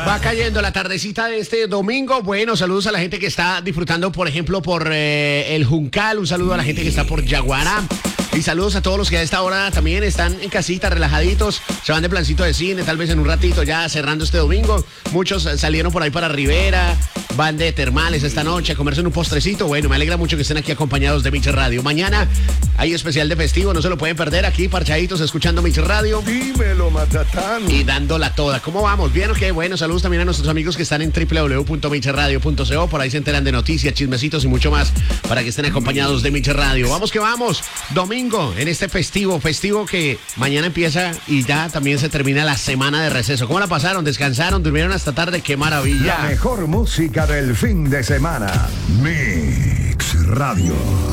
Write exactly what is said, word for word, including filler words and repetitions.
Va cayendo la tardecita de este domingo. Bueno, saludos a la gente que está disfrutando, por ejemplo, por eh, el Juncal. Un saludo a la gente que está por Yaguará. Y saludos a todos los que a esta hora también están en casita, relajaditos, se van de plancito de cine, tal vez en un ratito ya cerrando este domingo. Muchos salieron por ahí para Rivera, van de termales esta noche a comerse un postrecito. Bueno, me alegra mucho que estén aquí acompañados de Mix Radio. Mañana hay especial de festivo, no se lo pueden perder aquí, parchaditos, escuchando Mix Radio. Dímelo, Matatán. Y dándola toda. ¿Cómo vamos? ¿Bien o qué? Bueno, saludos también a nuestros amigos que están en doble u doble u doble u punto mix radio punto co. Por ahí se enteran de noticias, chismecitos y mucho más para que estén acompañados de Mix Radio. Vamos que vamos. Domingo. En este festivo, festivo que mañana empieza y ya también se termina la semana de receso. ¿Cómo la pasaron? ¿Descansaron? ¿Durmieron hasta tarde? ¡Qué maravilla! La mejor música del fin de semana. Mix Radio.